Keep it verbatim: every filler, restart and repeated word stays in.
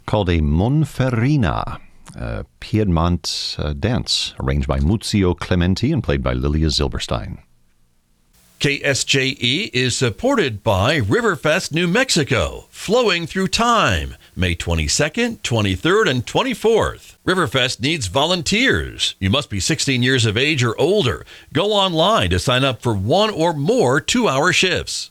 called a Monferrina, a Piedmont uh, dance arranged by Muzio Clementi and played by Lilia Zilberstein. K S J E is supported by Riverfest New Mexico, flowing through time, May twenty-second, twenty-third, and twenty-fourth. Riverfest needs volunteers. You must be sixteen years of age or older. Go online to sign up for one or more two-hour shifts.